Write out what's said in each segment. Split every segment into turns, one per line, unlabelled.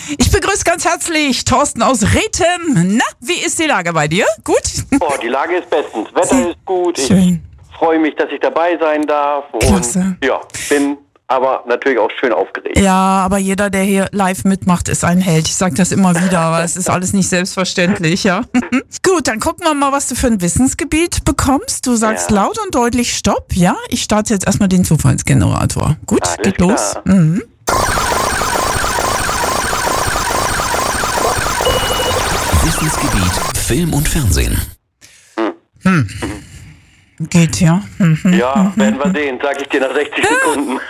Ich begrüße ganz herzlich Thorsten aus Rethem. Na, wie ist die Lage bei dir? Gut?
Oh, die Lage ist bestens. Wetter ist gut.
Schön.
Ich freue mich, dass ich dabei sein darf.
Klasse.
Und ja, bin aber natürlich auch schön aufgeregt.
Ja, aber jeder, der hier live mitmacht, ist ein Held. Ich sage das immer wieder, aber es ist alles nicht selbstverständlich, ja. Gut, dann gucken wir mal, was du für ein Wissensgebiet bekommst. Du sagst laut und deutlich Stopp, ja? Ich starte jetzt erstmal den Zufallsgenerator. Gut,
Alles
geht
klar.
los. Mhm.
Wissensgebiet Film und Fernsehen.
Geht, ja.
Ja, werden wir sehen, sag ich dir nach 60 Sekunden.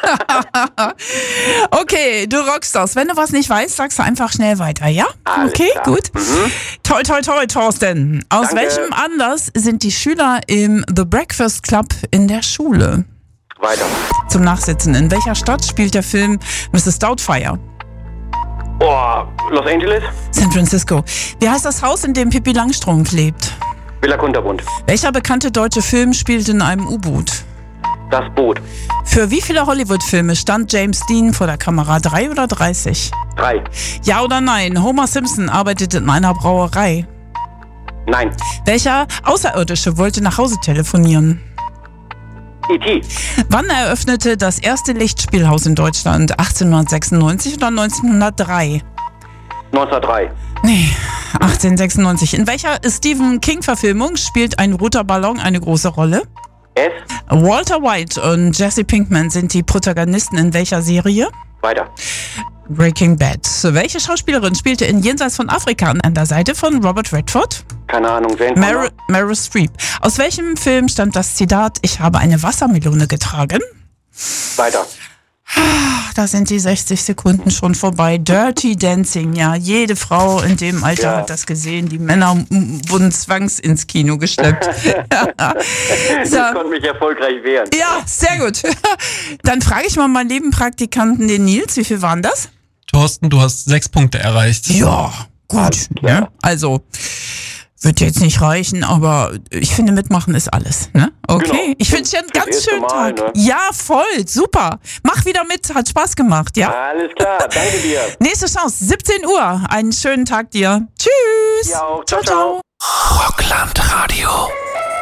Okay, du rockst das. Wenn du was nicht weißt, sagst du einfach schnell weiter, ja?
Alles
Okay,
klar.
gut. Toi, toi, toi, Thorsten. Aus
Danke.
welchem Anlass sind die Schüler im The Breakfast Club in der Schule?
Weiter.
Zum Nachsitzen. In welcher Stadt spielt der Film Mrs. Doubtfire?
Oh, Los Angeles,
San Francisco. Wie heißt das Haus, in dem Pippi Langstrumpf lebt?
Villa Kunterbund,
Welcher bekannte deutsche Film spielt in einem U-Boot?
Das Boot,
Für wie viele Hollywood-Filme stand James Dean vor der Kamera? 3 oder 30?
3.
Ja oder nein? Homer Simpson arbeitet in einer Brauerei.
Nein.
Welcher Außerirdische wollte nach Hause telefonieren?
E.T.
Wann eröffnete das erste Lichtspielhaus in Deutschland? 1896 oder 1903?
1903.
Nee, 1896. In welcher Stephen King-Verfilmung spielt ein roter Ballon eine große Rolle?
S.
Walter White und Jesse Pinkman sind die Protagonisten in welcher Serie?
Weiter.
Breaking Bad. Welche Schauspielerin spielte in Jenseits von Afrika an der Seite von Robert Redford?
Keine Ahnung, Jane Fonda.
Meryl Streep. Aus welchem Film stammt das Zitat, ich habe eine Wassermelone getragen?
Weiter.
Da sind die 60 Sekunden schon vorbei. Dirty Dancing, ja. Jede Frau in dem Alter
Ja.
hat das gesehen. Die Männer wurden zwangs ins Kino geschleppt.
Ich konnte mich erfolgreich wehren.
Ja, sehr gut. Dann frage ich mal meinen lieben Praktikanten, den Nils, wie viel waren das?
Thorsten, du hast 6 Punkte erreicht.
Ja, gut.
klar.
Ne? Also, wird jetzt nicht reichen, aber ich finde, mitmachen ist alles. Ne? Okay,
Genau.
ich wünsche dir einen
Das
ganz
erste
schönen
Mal,
Tag.
ne?
Ja, voll, super. Mach wieder mit, hat Spaß gemacht, ja?
Alles klar, danke dir.
Nächste Chance, 17 Uhr. Einen schönen Tag dir. Tschüss.
Dir auch.
Ciao,
Ciao,
ciao.
ciao.
Rockland Radio.